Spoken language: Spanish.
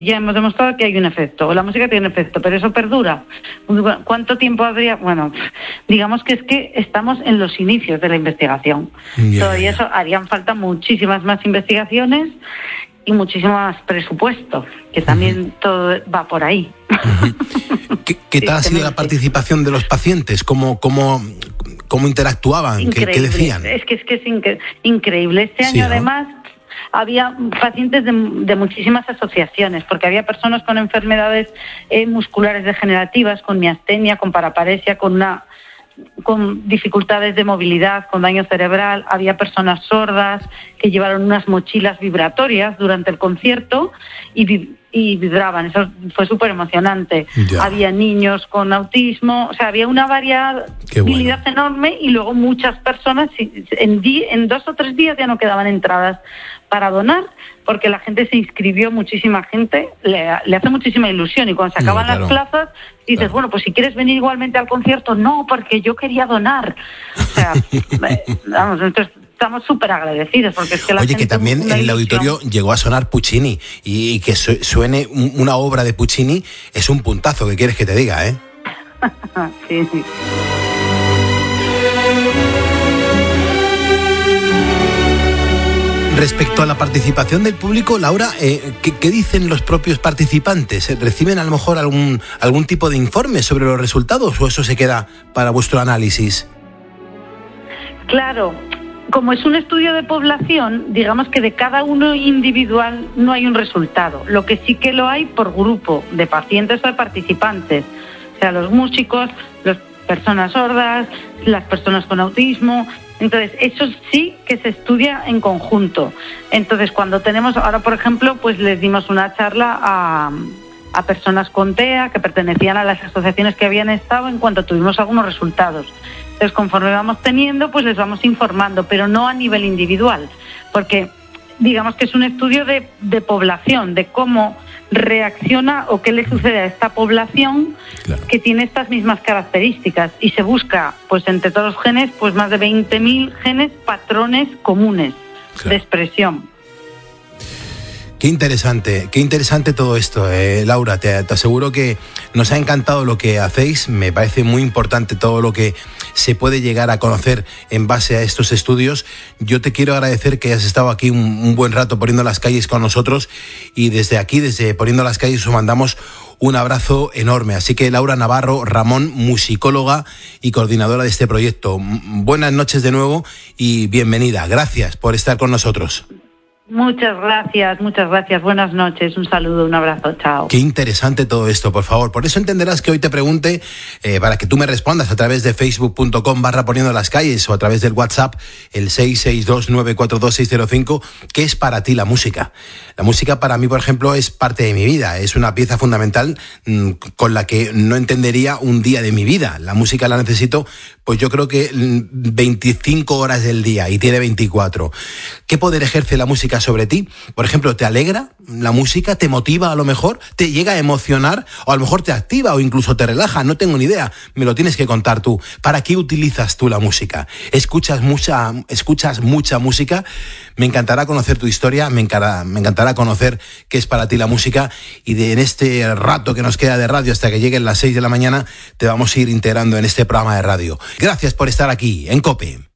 Ya hemos demostrado que hay un efecto, la música tiene efecto, pero eso perdura. ¿Cuánto tiempo habría? Bueno, digamos que es que estamos en los inicios de la investigación. Todavía eso harían falta muchísimas más investigaciones y muchísimo más presupuesto, que también todo va por ahí. ¿Qué tal ha sido la participación de los pacientes? ¿Cómo interactuaban? ¿Qué decían? Es que es increíble. Este año, además, había pacientes de muchísimas asociaciones, porque había personas con enfermedades musculares degenerativas, con miastenia, con paraparesia, con dificultades de movilidad, con daño cerebral. Había personas sordas que llevaron unas mochilas vibratorias durante el concierto y vibraban. Eso fue súper emocionante. Había niños con autismo, o sea, había una variabilidad enorme, y luego muchas personas, en 2 o 3 días ya no quedaban entradas para donar, porque la gente se inscribió, muchísima gente, le hace muchísima ilusión, y cuando se acaban las plazas, dices, bueno, pues si quieres venir igualmente al concierto, no, porque yo quería donar. O sea, vamos, entonces estamos súper agradecidos, porque es que la gente... Oye, que también en el auditorio llegó a sonar Puccini, y que suene una obra de Puccini es un puntazo, ¿qué quieres que te diga, eh? Sí. Respecto a la participación del público, Laura, ¿qué dicen los propios participantes? ¿Reciben a lo mejor algún tipo de informe sobre los resultados, o eso se queda para vuestro análisis? Claro, como es un estudio de población, digamos que de cada uno individual no hay un resultado. Lo que sí que lo hay por grupo de pacientes o de participantes. O sea, los músicos, las personas sordas, las personas con autismo. Entonces, eso sí que se estudia en conjunto. Entonces, cuando tenemos, ahora por ejemplo, pues les dimos una charla a personas con TEA que pertenecían a las asociaciones que habían estado en cuanto tuvimos algunos resultados. Entonces, conforme vamos teniendo, pues les vamos informando, pero no a nivel individual, porque digamos que es un estudio de población, de cómo reacciona o qué le sucede a esta población que tiene estas mismas características, y se busca, pues entre todos los genes, pues más de 20.000 genes, patrones comunes de expresión. Qué interesante todo esto, Laura. Te aseguro que nos ha encantado lo que hacéis. Me parece muy importante todo lo que se puede llegar a conocer en base a estos estudios. Yo te quiero agradecer que hayas estado aquí un buen rato Poniendo las Calles con nosotros, y desde aquí, desde Poniendo las Calles, os mandamos un abrazo enorme. Así que Laura Navarro Ramón, musicóloga y coordinadora de este proyecto, buenas noches de nuevo y bienvenida. Gracias por estar con nosotros. Muchas gracias. Buenas noches, un saludo, un abrazo, chao. Qué interesante todo esto, por favor. Por eso entenderás que hoy te pregunte, para que tú me respondas a través de facebook.com/Poniendo las Calles, o a través del WhatsApp, el 662942605, ¿qué es para ti la música? La música para mí, por ejemplo, es parte de mi vida, es una pieza fundamental con la que no entendería un día de mi vida. La música la necesito, pues yo creo que 25 horas del día, y tiene 24. ¿Qué poder ejerce la música sobre ti? Por ejemplo, ¿te alegra la música? ¿Te motiva a lo mejor? ¿Te llega a emocionar? O a lo mejor te activa o incluso te relaja, no tengo ni idea. Me lo tienes que contar tú. ¿Para qué utilizas tú la música? ¿Escuchas mucha música? Me encantará conocer tu historia, me encantará conocer qué es para ti la música, y en este rato que nos queda de radio hasta que lleguen las 6 de la mañana te vamos a ir integrando en este programa de radio. Gracias por estar aquí en COPE.